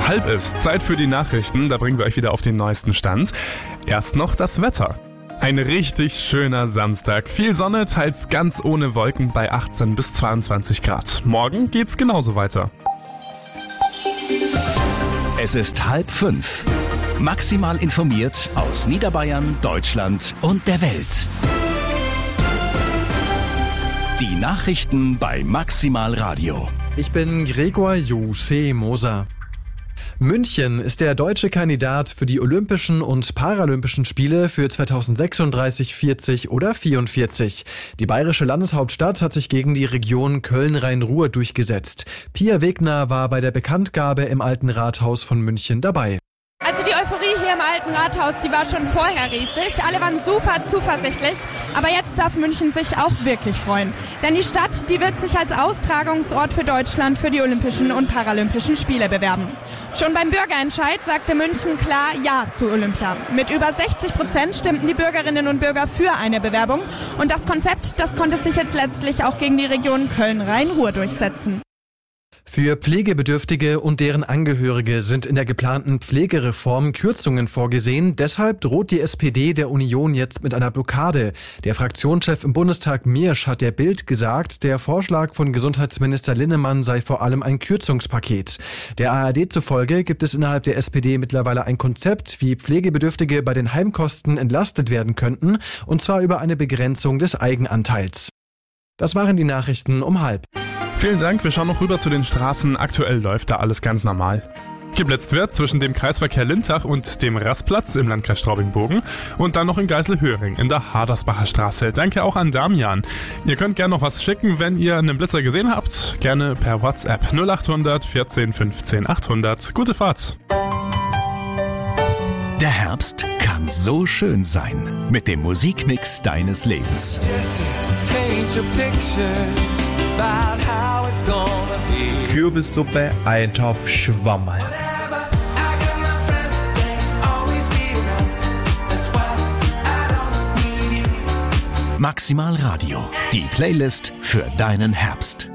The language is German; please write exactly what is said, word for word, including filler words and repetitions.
Halb ist Zeit für die Nachrichten, da bringen wir euch wieder auf den neuesten Stand. Erst noch das Wetter. Ein richtig schöner Samstag. Viel Sonne, teils ganz ohne Wolken bei achtzehn bis zweiundzwanzig Grad. Morgen geht's genauso weiter. Es ist halb fünf. Maximal informiert aus Niederbayern, Deutschland und der Welt. Die Nachrichten bei Maximal Radio. Ich bin Gregor Jose Moser. München ist der deutsche Kandidat für die Olympischen und Paralympischen Spiele für zweitausendsechsunddreißig, vierzig oder vierundvierzig. Die bayerische Landeshauptstadt hat sich gegen die Region Köln-Rhein-Ruhr durchgesetzt. Pia Wegner war bei der Bekanntgabe im Alten Rathaus von München dabei. Also die Euphorie hier im Alten Rathaus, die war schon vorher riesig. Alle waren super zuversichtlich. Aber jetzt darf München sich auch wirklich freuen. Denn die Stadt, die wird sich als Austragungsort für Deutschland für die Olympischen und Paralympischen Spiele bewerben. Schon beim Bürgerentscheid sagte München klar Ja zu Olympia. Mit über sechzig Prozent stimmten die Bürgerinnen und Bürger für eine Bewerbung. Und das Konzept, das konnte sich jetzt letztlich auch gegen die Region Köln-Rhein-Ruhr durchsetzen. Für Pflegebedürftige und deren Angehörige sind in der geplanten Pflegereform Kürzungen vorgesehen. Deshalb droht die S P D der Union jetzt mit einer Blockade. Der Fraktionschef im Bundestag Miersch hat der Bild gesagt, der Vorschlag von Gesundheitsminister Linnemann sei vor allem ein Kürzungspaket. Der A R D zufolge gibt es innerhalb der S P D mittlerweile ein Konzept, wie Pflegebedürftige bei den Heimkosten entlastet werden könnten, und zwar über eine Begrenzung des Eigenanteils. Das waren die Nachrichten um halb. Vielen Dank, wir schauen noch rüber zu den Straßen. Aktuell läuft da alles ganz normal. Geblitzt wird zwischen dem Kreisverkehr Lintach und dem Rastplatz im Landkreis Straubing-Bogen und dann noch in Geiselhöring in der Hadersbacher Straße. Danke auch an Damian. Ihr könnt gerne noch was schicken, wenn ihr einen Blitzer gesehen habt. Gerne per WhatsApp null acht hundert vierzehn fünfzehn achthundert. Gute Fahrt! Der Herbst kann so schön sein mit dem Musikmix deines Lebens. Kürbissuppe, Eintopf, Schwammerl. Maximal Radio, die Playlist für deinen Herbst.